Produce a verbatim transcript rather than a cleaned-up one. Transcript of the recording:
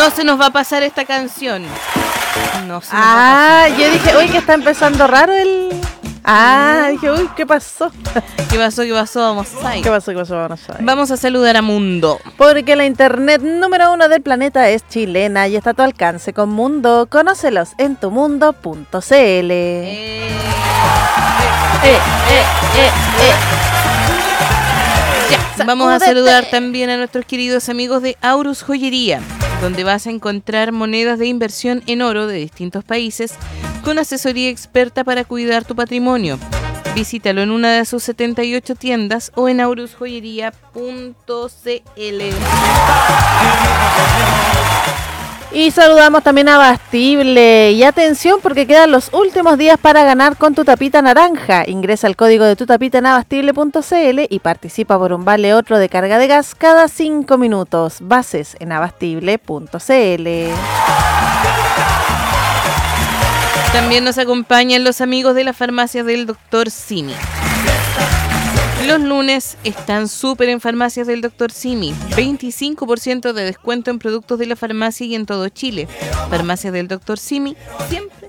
No se nos va a pasar esta canción. No se nos Ah, va a pasar. yo dije, uy, que está empezando raro el... Ah, dije, uy, ¿qué pasó? ¿Qué pasó? ¿Qué pasó? Vamos a ir. ¿Qué pasó? ¿Qué pasó? Vamos a ver. Vamos a saludar a Mundo. Porque la internet número uno del planeta es chilena y está a tu alcance con Mundo. Conócelos en tumundo punto cl. Eh, Eh, eh, eh, eh. Ya, Vamos a sacúdete. saludar también a nuestros queridos amigos de Aurus Joyería, donde vas a encontrar monedas de inversión en oro de distintos países con asesoría experta para cuidar tu patrimonio. Visítalo en una de sus setenta y ocho tiendas o en aurus joyería punto cl. Y saludamos también a Bastible. Y atención porque quedan los últimos días para ganar con tu tapita naranja. Ingresa el código de tu tapita en abastible punto cl y participa por un vale otro de carga de gas cada cinco minutos. Bases en abastible punto cl. También nos acompañan los amigos de la farmacia del doctor Simi. Los lunes están súper en farmacias del doctor Simi. veinticinco por ciento de descuento en productos de la farmacia y en todo Chile. Farmacia del doctor Simi, siempre